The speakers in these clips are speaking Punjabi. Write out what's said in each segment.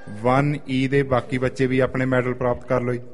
1E ਦੇ ਬਾਕੀ ਬੱਚੇ ਵੀ ਆਪਣੇ ਮੈਡਲ ਪ੍ਰਾਪਤ ਕਰ ਲਓ ਜੀ।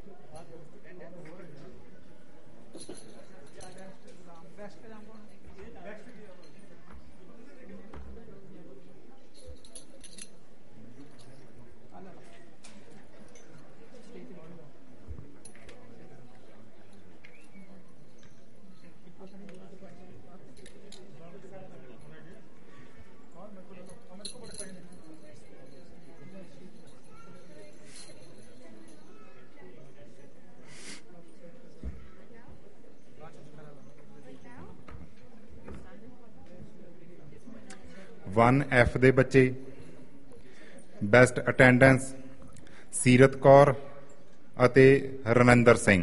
ਵਨ ਐਫ ਦੇ ਬੱਚੇ ਬੈਸਟ ਅਟੈਂਡੈਂਸ ਸੀਰਤ ਕੌਰ ਅਤੇ Raninder Singh.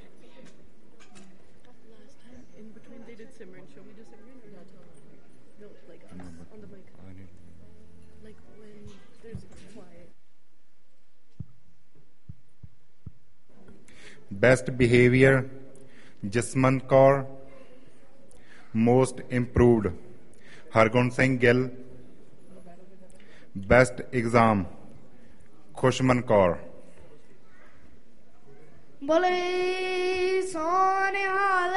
Best behaviour Jasman Kaur. Most improved Hargun Singh Gill. Best exam ਖੁਸ਼ਮਨ Kaur. ਬੋਲੇ ਸੋਨਿਹਾਲ,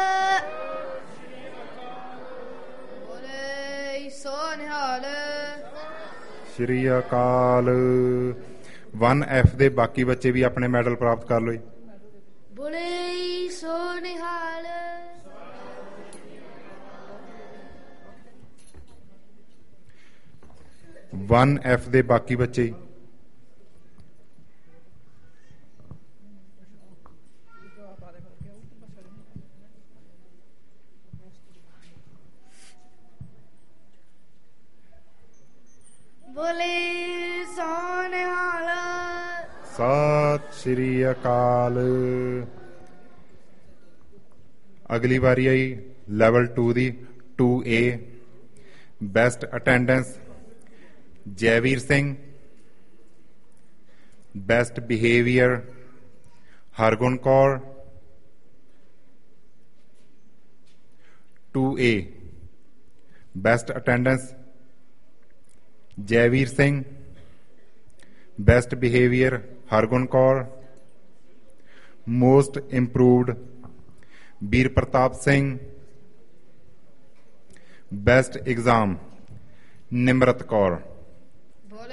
ਬੋਲੇ ਸੋਨਿਹਾਲ। ਸ਼੍ਰੀ ਅਕਾਲ। 1F ਦੇ ਬਾਕੀ ਬੱਚੇ ਵੀ ਆਪਣੇ ਮੈਡਲ ਪ੍ਰਾਪਤ ਕਰ ਲਓ ਜੀ। ਬੋਲੇ ਸੋਨਿਹਾਲ। 1F ਦੇ ਬਾਕੀ ਬੱਚੇ ਬੋਲੇ ਸੋਨਿਹਾਲ। ਸਤਿ ਸ਼੍ਰੀ ਅਕਾਲ। ਅਗਲੀ ਵਾਰੀ ਆਈ ਲੈਵਲ 2 ਦੀ 2A। Best attendance Jaiveer Singh. Best behaviour Hargun Kaur. 2A best attendance Jaiveer Singh. Best behaviour Hargun Kaur. Most improved ਬੀਰ ਪ੍ਰਤਾਪ ਸਿੰਘ। Best exam Nimrat Kaur.